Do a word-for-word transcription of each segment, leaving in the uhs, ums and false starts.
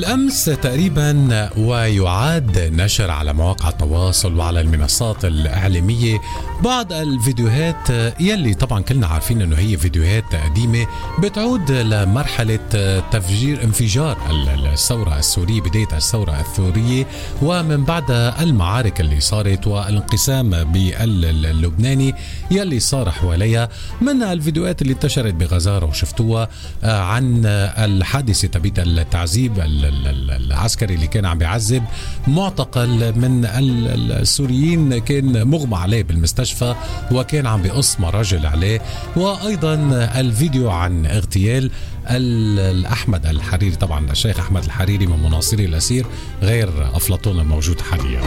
الأمس تقريبا ويعاد نشر على مواقع التواصل وعلى المنصات الإعلامية بعض الفيديوهات يلي طبعا كلنا عارفين أنه هي فيديوهات قديمة بتعود لمرحلة تفجير انفجار الثورة السورية، بداية الثورة السورية ومن بعدها المعارك اللي صارت والانقسام باللبناني يلي صار حواليها. من الفيديوهات اللي انتشرت بغزارة وشفتوها عن الحادثة تبيت التعذيب العسكري اللي كان عم بيعذب معتقل من السوريين، كان مغمى عليه بالمستشفى وكان عم بيقص مراجل عليه، وأيضا الفيديو عن اغتيال الأحمد الحريري، طبعا الشيخ أحمد الحريري من مناصري الأسير غير أفلاطون الموجود حاليا.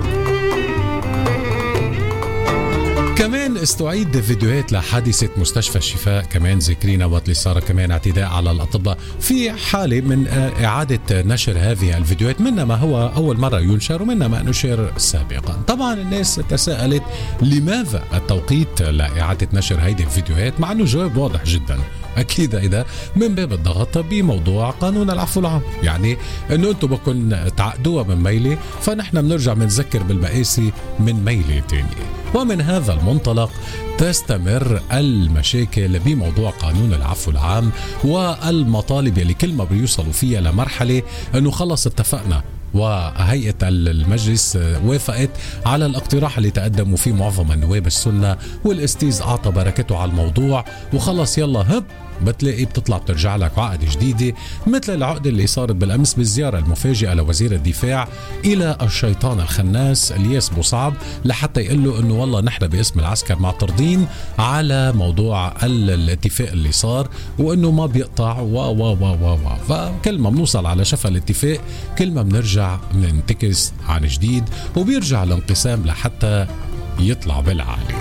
كمان استعيد فيديوهات لحادثة مستشفى الشفاء، كمان ذكرينا وقت اللي صار كمان اعتداء على الأطباء، في حالة من إعادة نشر هذه الفيديوهات، منها ما هو أول مرة ينشر ومنها ما نشر سابقا. طبعا الناس تساءلت لماذا التوقيت لإعادة نشر هذه الفيديوهات، مع أنه جواب واضح جدا، أكيد إذا من باب الضغط بموضوع قانون العفو العام، يعني أنه أنتم بكون تعقدوها من ميلة فنحن بنرجع بنذكر بالمقاسي من ميلة تانية. ومن هذا المنطلق تستمر المشاكل بموضوع قانون العفو العام والمطالب اللي كل ما بيوصلوا فيها لمرحلة أنه خلص اتفقنا، وهيئة المجلس وافقت على الاقتراح اللي تقدموا فيه معظم النواب السنة، والاستيز أعطى بركته على الموضوع وخلص يلا هب بتلاقي بتطلع بترجع لك عقد جديدة، مثل العقد اللي صارت بالأمس بالزيارة المفاجئة لوزير الدفاع إلى الشيطان الخناس الياس بوصعب لحتى يقول له أنه والله نحن باسم العسكر معترضين على موضوع الاتفاق اللي صار وأنه ما بيقطع و و و و و فكل ما بنوصل على شفا الاتفاق كل ما بنرجع بننتكس عن جديد وبيرجع الانقسام لحتى يطلع بالعالي.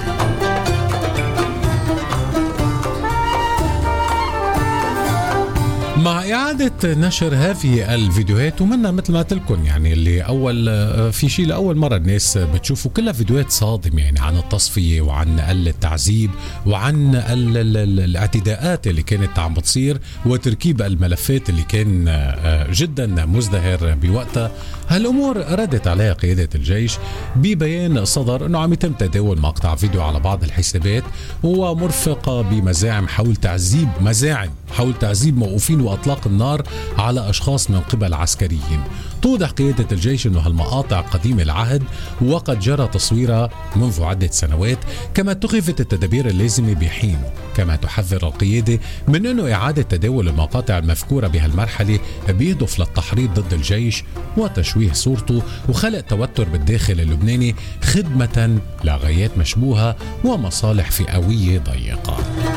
مع إعادة نشر هذه الفيديوهات ومنها مثل ما قلتلكم يعني اللي أول في شيء لأول مرة الناس بتشوفوا كلها فيديوهات صادمة، يعني عن التصفية وعن التعذيب وعن ال ال ال الاعتداءات اللي كانت عم بتصير وتركيب الملفات اللي كان جدا مزدهر بوقتها. هالأمور ردت عليها قيادة الجيش ببيان صدر أنه عم يتم تداول مقطع فيديو على بعض الحسابات ومرفقة بمزاعم حول تعذيب مزاعم حول تعذيب موقوفين وأطلاق النار على أشخاص من قبل عسكريين. توضح قيادة الجيش أنه هالمقاطع قديمة العهد وقد جرى تصويرها منذ عدة سنوات، كما اتخذت التدابير اللازمة بحين. كما تحذر القيادة من أنه إعادة تداول المقاطع المذكورة بهالمرحلة بيهدف للتحريض ضد الجيش وتشويه صورته وخلق توتر بالداخل اللبناني خدمة لغايات مشبوهة ومصالح فئوية ضيقة.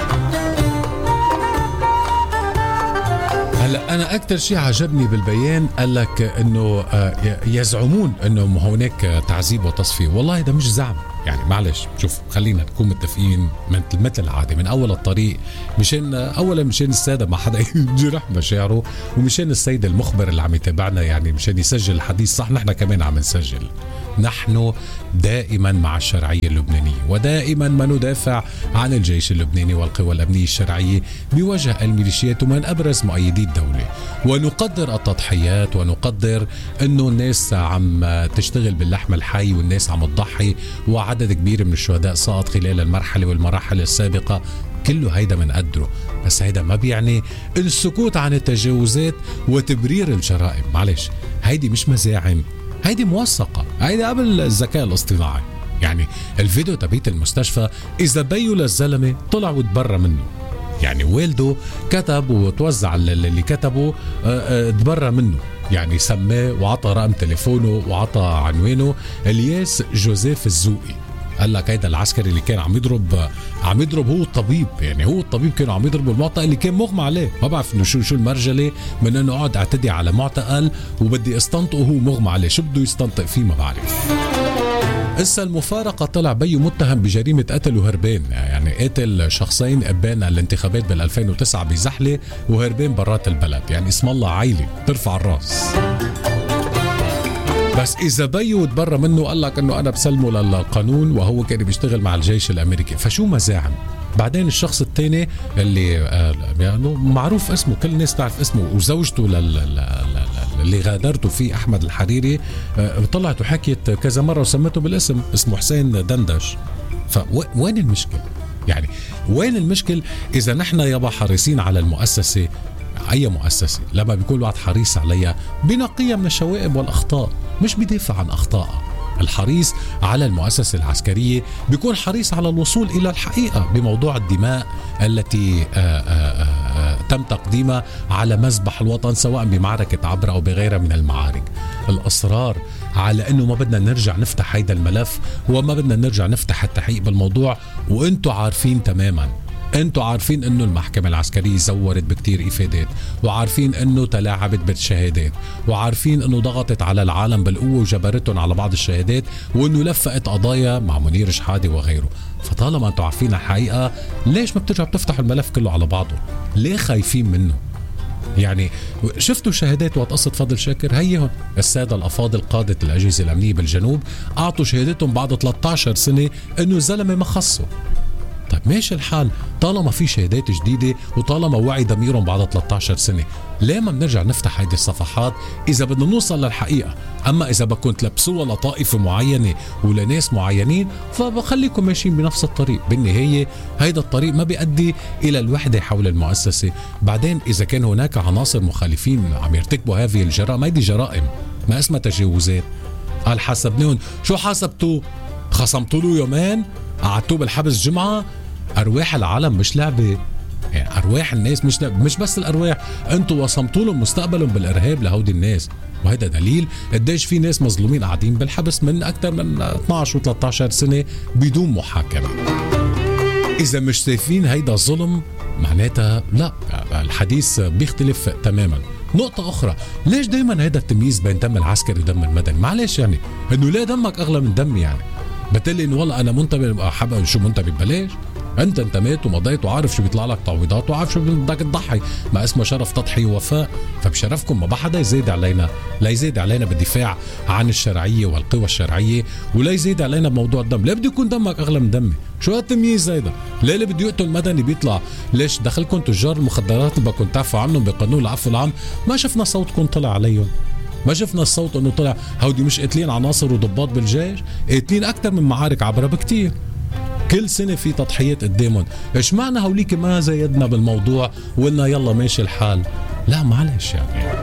هلا أنا أكثر شيء عجبني بالبيان قال لك إنه يزعمون إنه هناك تعذيب وتصفية، والله ده مش زعم، يعني معلش شوف خلينا نكون متفقين مثل العادة من أول الطريق، مشان أولا مشان السادة ما حدا يجرح مشاعره، ومشان السيد المخبر اللي عم يتابعنا يعني مشان يسجل الحديث صح، نحن كمان عم نسجل. نحن دائما مع الشرعية اللبنانية ودائما ما ندافع عن الجيش اللبناني والقوى الأمنية الشرعية بوجه الميليشيات ومن أبرز مؤيدي الدولة، ونقدر التضحيات ونقدر أنه الناس عم تشتغل باللحم الحي والناس عم تضحي وعدد كبير من الشهداء سقط خلال المرحلة والمراحل السابقة، كله هيدا من قدره، بس هيدا ما بيعني السكوت عن التجاوزات وتبرير الجرائم. معلش هيدي مش مزاعم، هيدي موثقة، هيدي قبل الذكاء الاصطناعي. يعني الفيديو تبيت المستشفى إذا بيو للزلمة طلع وتبرى منه، يعني والده كتب وتوزع اللي كتبه تبرى منه، يعني سماه وعطى رقم تليفونه وعطى عنوانه الياس جوزيف الزوقي. قال لك هيدا العسكري اللي كان عم يضرب عم يضرب هو الطبيب، يعني هو الطبيب كانوا عم يضربوا المعتقل اللي كان مغمى عليه. ما بعرف انه شو شو المرجله من انه اقعد اعتدي على معتقل وبدي استنطقه وهو مغمى عليه، شو بده يستنطق فيه ما بعرف. إسا المفارقة طلع بيو متهم بجريمة قتل وهربان، يعني قتل شخصين ابان الانتخابات بال ألفين وتسعة بزحلة وهربان برات البلد، يعني اسم الله عيلي ترفع الراس. بس إذا بيو تبرى منه قال لك أنه أنا بسلمه للقانون وهو كان بيشتغل مع الجيش الأمريكي، فشو مزاعم؟ بعدين الشخص الثاني اللي يعني معروف اسمه، كل الناس تعرف اسمه، وزوجته اللي غادرته فيه أحمد الحريري طلعت وحكيت كذا مرة وسمته بالاسم، اسمه حسين دندش. فوين المشكلة؟ يعني وين المشكل إذا نحن يابا حريصين على المؤسسة؟ أي مؤسسة لما بيكون الواحد حريص عليها بنقية من الشوائب والأخطاء، مش بدافع عن أخطائها. الحريص على المؤسسة العسكرية بيكون حريص على الوصول إلى الحقيقة بموضوع الدماء التي آآ آآ تم تقديمها على مذبح الوطن، سواء بمعركة عبرة أو بغيرها من المعارك. الأصرار على أنه ما بدنا نرجع نفتح هيدا الملف وما بدنا نرجع نفتح التحقيق بالموضوع، وأنتوا عارفين تماما انتوا عارفين انه المحكمة العسكرية زورت بكتير افادات، وعارفين انه تلاعبت بالشهادات، وعارفين انه ضغطت على العالم بالقوة وجبرتهم على بعض الشهادات، وانه لفقت قضايا مع منير شحادة وغيره. فطالما انتوا عارفين الحقيقة، ليش ما بترجعوا بتفتحوا الملف كله على بعضه؟ ليه خايفين منه؟ يعني شفتوا شهادات وقت قصة فضل شاكر؟ هيهم السادة الأفاضل قادة الأجهزة الأمنية بالجنوب أعطوا شهادتهم بعد ثلاثة عشر سنة انه الزلمة ما خصه. طيب ماشي الحال، طالما في شهادات جديدة وطالما وعي ضميرهم بعد ثلاثة عشر سنة، ليه ما بنرجع نفتح هيدي الصفحات إذا بدنا نوصل للحقيقة؟ أما إذا بدكم تلبسوها لطائفة معينة ولناس معينين، فبخليكم ماشيين بنفس الطريق. بالنهاية هيدا الطريق ما بيؤدي إلى الوحدة حول المؤسسة. بعدين إذا كان هناك عناصر مخالفين عم يرتكبوا هذه الجرائم، هيدي جرائم ما اسمها تجاوزات. قال حاسبناهم، شو حاسبتوا؟ خصمتوا له يومين؟ قعدتوه بالحبس جمعة؟ أرواح العالم مش لعبة، يعني أرواح الناس مش لعبة. مش بس الأرواح، أنتوا وصمتوا لهم مستقبلهم بالإرهاب لهودي الناس، وهذا دليل قديش في ناس مظلومين قاعدين بالحبس من أكثر من اثنعش و ثلاثة عشر سنة بدون محاكمة. إذا مش شايفين هيدا الظلم، معناتها لا، الحديث بيختلف تماما. نقطة أخرى، ليش دايما هيدا التمييز بين دم العسكري ودم المدني؟ معلش يعني إنه ليه دمك أغلى من دمي؟ يعني بتقلي إنه والله أنا منتبه، حابب شو منتبه ببلاش؟ انت انتميت ومضيت وعارف شو بيطلع لك تعويضات وعارف شو بدك تضحي، ما اسمه شرف تضحية ووفاء. فبشرفكم ما حدا يزيد علينا، لا يزيد علينا بالدفاع عن الشرعية والقوى الشرعية، ولا يزيد علينا بموضوع الدم. ليه بده يكون دمك اغلى من دمي؟ شو هالتمييز هيدا؟ ليه اللي بده يقتل المدني بيطلع؟ ليش دخلكم تجار المخدرات اللي بدكم تعفوا عنهم بقانون العفو العام؟ ما شفنا صوتكم طلع عليهم، ما شفنا الصوت انه طلع. هودي مش قاتلين عناصر وضباط بالجيش، قاتلين اكثر من معارك عبرها بكتير، كل سنة في تضحيات قدامهم. ايش معنى هوليك ما زيدنا بالموضوع وقلنا يلا ماشي الحال؟ لا معلش يعني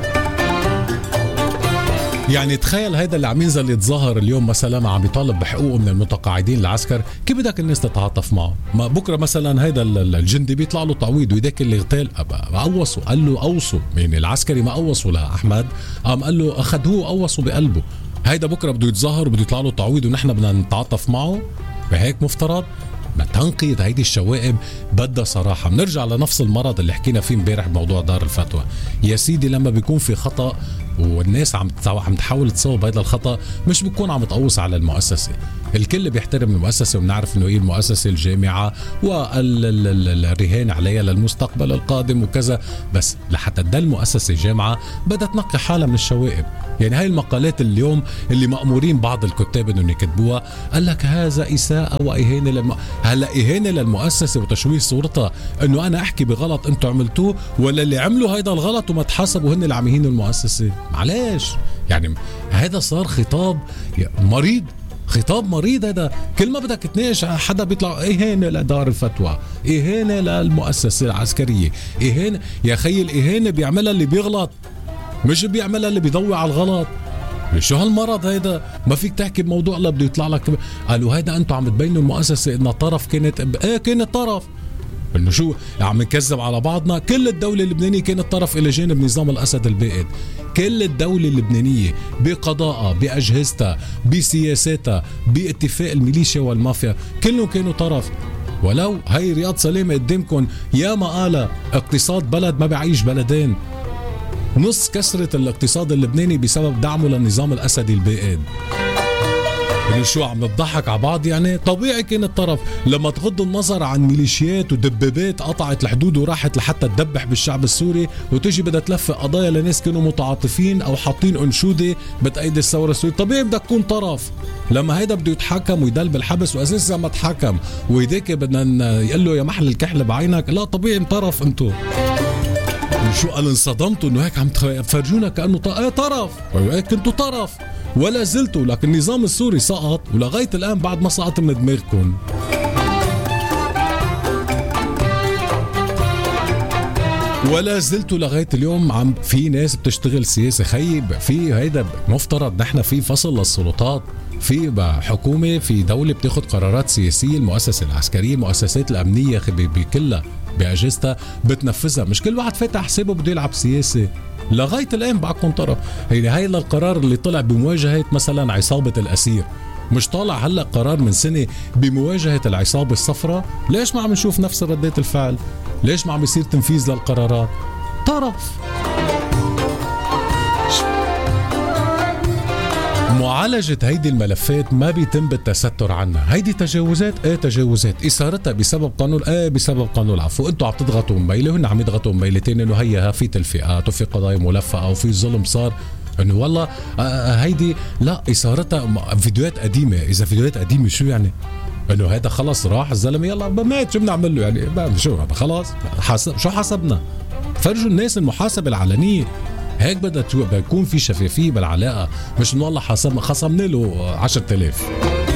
يعني تخيل هيدا اللي عم ينزل يتظاهر اليوم مثلا عم يطالب بحقوقه من المتقاعدين العسكر، كيف بدك الناس تتعاطف معه؟ ما بكره مثلا هيدا الجندي بيطلع له تعويض ويداك اللي اغتال قوصوا، قال له قوصوا، يعني العسكري ما قوصوا لأحمد، قام قال له اخذوه قوصوا بقلبه. هيدا بكره بده يتظاهر وبده يطلع له تعويض ونحن بدنا نتعاطف معه؟ بهيك مفترض؟ ما تنقيد هيدي الشوائب بدها صراحة. بنرجع لنفس المرض اللي حكينا فيه امبارح بموضوع دار الفتوى. يا سيدي لما بيكون في خطأ والناس عم عم تحاول تصوب هذا الخطأ، مش بيكون عم تقوص على المؤسسة. الكل بيحترم المؤسسة وبنعرف انه هي المؤسسة الجامعة والرهان عليها للمستقبل القادم وكذا، بس لحتى تضل مؤسسة جامعة بدها تنقي حالها من الشوائب. يعني هاي المقالات اليوم اللي مأمورين بعض الكتاب انهم يكتبوها، قال لك هذا إساءة وإهانة للم... هلا إهانة للمؤسسة وتشويه صورتها، انه انا احكي بغلط انتوا عملتوه، ولا اللي عملوا هيدا الغلط وما تحاسبوا هن اللي عم يهينوا المؤسسة؟ معلش يعني هذا صار خطاب مريض، خطاب مريض. هذا كل ما بدك تناقش حدا بيطلع إهانة لدار الفتوى، إهانة للمؤسسة العسكرية، إهانة. يا خي الإهانة بيعملها اللي بيغلط، مش بيعملها اللي بيضوي على الغلط. شو هالمرض هيدا؟ ما فيك تحكي بموضوع لا بده يطلع لك قالوا هيدا انتم عم تبينوا المؤسسة انها طرف. كانت ايه كانت طرف؟ انه شو عم نكذب على بعضنا؟ كل الدولة اللبنانية كانت طرف الى جانب نظام الاسد البائد. كل الدولة اللبنانية بقضائها، باجهزتها، بسياساتها، باتفاق الميليشيا والمافيا، كلهم كانوا طرف. ولو هاي رياض سلامة قدامكم يا ما قال اقتصاد بلد ما بيعيش بلدين، نص كسرة الاقتصاد اللبناني بسبب دعمه للنظام الاسدي البائد. يعني شو عم نضحك على بعض؟ يعني طبيعي كان الطرف. لما تغض النظر عن ميليشيات ودبابات قطعت الحدود وراحت لحتى تدبح بالشعب السوري، وتجي بدها تلفق قضايا لناس كانوا متعاطفين او حاطين انشوده بتأيد الثوره السوريه، طبيعي بدك تكون طرف. لما هيدا بده يتحكم ويدل بالحبس واساسا ما تحكم ويديك بدنا يقول له يا محل الكحل بعينك، لا طبيعي طرف انتو. شو قال انصدمتوا انه هيك عم تفرجونا كانه طرف، كنتوا طرف ولا زلتوا، لكن النظام السوري سقط ولغايه الان بعد ما سقط من دماغكم. ولا زلتوا لغايه اليوم عم في ناس بتشتغل سياسه. خيب في هيدا مفترض نحن في فصل للسلطات، في حكومه، في دوله بتاخذ قرارات سياسيه، المؤسسه العسكريه، المؤسسات الامنيه بكلها باجهزتها بتنفذها، مش كل واحد فاتح حسابه بده يلعب سياسه. لغايه الان بعدكم طرف. هي هاي القرار اللي طلع بمواجهه مثلا عصابه الاسير، مش طالع هلا قرار من سنه بمواجهه العصابه الصفراء؟ ليش ما عم نشوف نفس ردات الفعل؟ ليش ما عم يصير تنفيذ للقرارات؟ طرف. معالجة هيدي الملفات ما بيتم بالتستر عنها. هيدي تجاوزات، ايه تجاوزات، اثارتها بسبب قانون، ايه بسبب قانون العفو. انتوا عم تضغطوا مبيلة، هن عم يضغطوا مبيلتين انه هيها في تلفئات وفي قضايا ملفقة وفي ظلم صار، انه والله آه هيدي لا، اثارتها فيديوهات قديمة. اذا فيديوهات قديمة شو يعني؟ انه هذا خلص راح الزلمه يلا مات، شو بنعمل له يعني؟ شو هذا خلاص حاسب، شو حسبنا؟ فرجوا الناس المحاسبه العلنيه. هيك بدها يكون في شفافيه بالعلاقه، مش انه والله حسب خصمنا له عشرة آلاف.